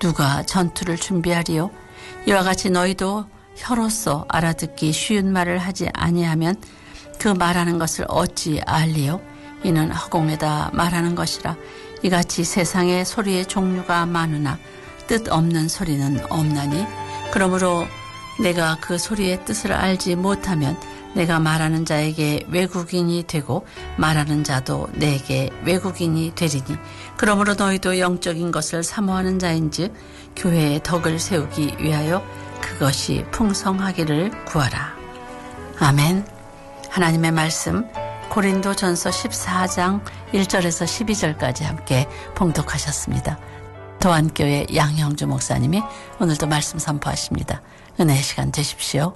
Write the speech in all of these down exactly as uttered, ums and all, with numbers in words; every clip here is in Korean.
누가 전투를 준비하리요? 이와 같이 너희도 혀로서 알아듣기 쉬운 말을 하지 아니하면 그 말하는 것을 어찌 알리요? 이는 허공에다 말하는 것이라. 이같이 세상에 소리의 종류가 많으나 뜻없는 소리는 없나니 그러므로 내가 그 소리의 뜻을 알지 못하면 내가 말하는 자에게 외국인이 되고 말하는 자도 내게 외국인이 되리니 그러므로 너희도 영적인 것을 사모하는 자인즉 교회의 덕을 세우기 위하여 그것이 풍성하기를 구하라. 아멘. 하나님의 말씀 고린도전서 십사 장 일 절에서 십이 절까지 함께 봉독하셨습니다. 도안교회 양형주 목사님이 오늘도 말씀 선포하십니다. 은혜의 시간 되십시오.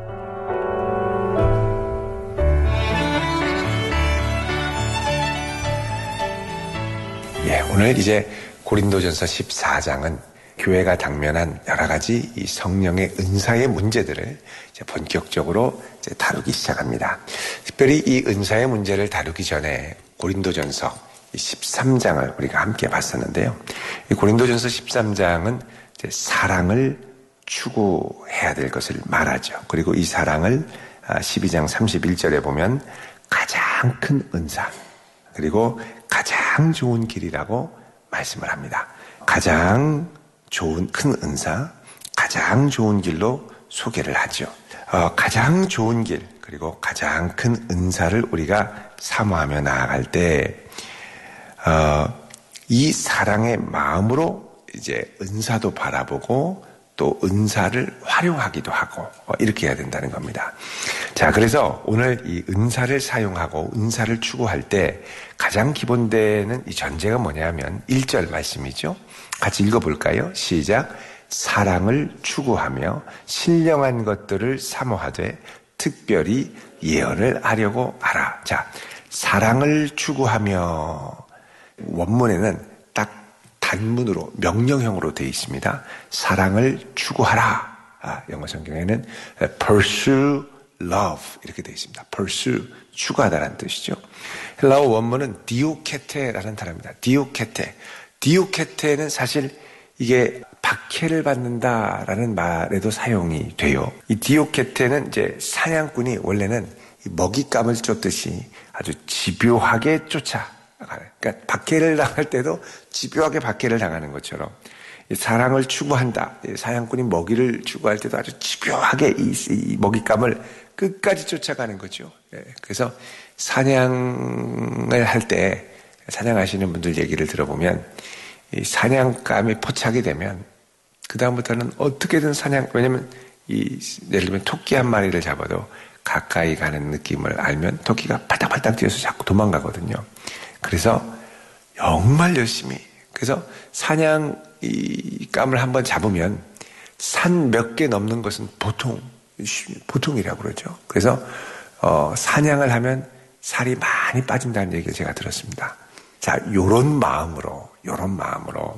예, 오늘 이제 고린도전서 십사 장은 교회가 당면한 여러 가지 이 성령의 은사의 문제들을 이제 본격적으로 이제 다루기 시작합니다. 특별히 이 은사의 문제를 다루기 전에 고린도전서 십삼 장을 우리가 함께 봤었는데요. 이 고린도전서 십삼 장은 이제 사랑을 추구해야 될 것을 말하죠. 그리고 이 사랑을 십이 장 삼십일 절에 보면 가장 큰 은사, 그리고 가장 좋은 길이라고 말씀을 합니다. 가장 좋은 큰 은사, 가장 좋은 길로 소개를 하죠. 어, 가장 좋은 길, 그리고 가장 큰 은사를 우리가 사모하며 나아갈 때, 어, 이 사랑의 마음으로 이제 은사도 바라보고 또 은사를 활용하기도 하고 어, 이렇게 해야 된다는 겁니다. 자, 그래서 오늘 이 은사를 사용하고 은사를 추구할 때 가장 기본되는 이 전제가 뭐냐면 일 절 말씀이죠. 같이 읽어볼까요? 시작. 사랑을 추구하며 신령한 것들을 사모하되 특별히 예언을 하려고 하라. 자, 사랑을 추구하며 원문에는 딱 단문으로 명령형으로 되어 있습니다. 사랑을 추구하라. 아, 영어 성경에는 pursue love 이렇게 되어 있습니다. pursue 추구하다라는 뜻이죠. 헬라어 원문은 디오케테라는 단어입니다. 디오케테. 디오케테는 사실 이게 박해를 받는다라는 말에도 사용이 돼요. 이 디오케테는 이제 사냥꾼이 원래는 먹잇감을 쫓듯이 아주 집요하게 쫓아가는, 그러니까 박해를 당할 때도 집요하게 박해를 당하는 것처럼 사랑을 추구한다. 사냥꾼이 먹이를 추구할 때도 아주 집요하게 이, 이 먹잇감을 끝까지 쫓아가는 거죠. 그래서 사냥을 할 때 사냥하시는 분들 얘기를 들어보면 이 사냥감이 포착이 되면 그 다음부터는 어떻게든 사냥, 왜냐면 이 예를 들면 토끼 한 마리를 잡아도 가까이 가는 느낌을 알면 토끼가 팔딱팔딱 뛰어서 자꾸 도망가거든요. 그래서 정말 열심히, 그래서 사냥 이 감을 한번 잡으면 산 몇 개 넘는 것은 보통 보통이라고 그러죠. 그래서 어, 사냥을 하면 살이 많이 빠진다는 얘기를 제가 들었습니다. 자, 요런 마음으로, 요런 마음으로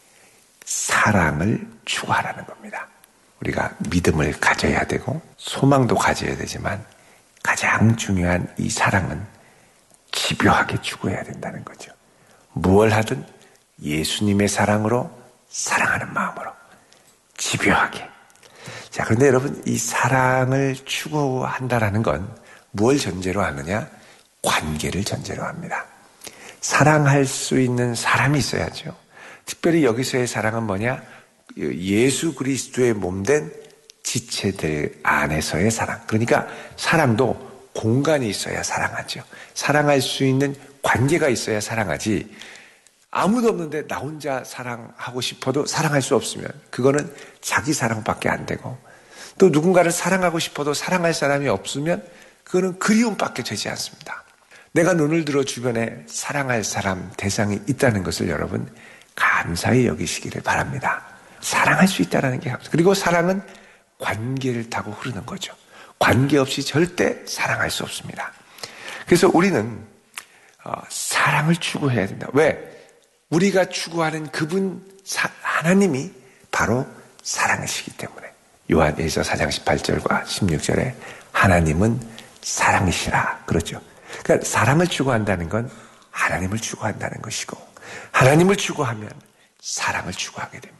사랑을 추구하라는 겁니다. 우리가 믿음을 가져야 되고 소망도 가져야 되지만 가장 중요한 이 사랑은 집요하게 추구해야 된다는 거죠. 무엇을 하든 예수님의 사랑으로 사랑하는 마음으로 집요하게. 자, 그런데 여러분, 이 사랑을 추구한다라는 건 무엇을 전제로 하느냐? 관계를 전제로 합니다. 사랑할 수 있는 사람이 있어야죠. 특별히 여기서의 사랑은 뭐냐? 예수 그리스도의 몸된 지체들 안에서의 사랑. 그러니까 사랑도 공간이 있어야 사랑하죠. 사랑할 수 있는 관계가 있어야 사랑하지. 아무도 없는데 나 혼자 사랑하고 싶어도 사랑할 수 없으면 그거는 자기 사랑밖에 안 되고, 또 누군가를 사랑하고 싶어도 사랑할 사람이 없으면 그거는 그리움밖에 되지 않습니다. 내가 눈을 들어 주변에 사랑할 사람, 대상이 있다는 것을 여러분 감사히 여기시기를 바랍니다. 사랑할 수 있다는 게, 그리고 사랑은 관계를 타고 흐르는 거죠. 관계 없이 절대 사랑할 수 없습니다. 그래서 우리는 어, 사랑을 추구해야 된다. 왜? 우리가 추구하는 그분 사, 하나님이 바로 사랑이시기 때문에. 요한일서 사 장 십팔 절과 십육 절에 하나님은 사랑이시라 그러죠. 그러니까 사랑을 추구한다는 건 하나님을 추구한다는 것이고, 하나님을 추구하면 사랑을 추구하게 됩니다.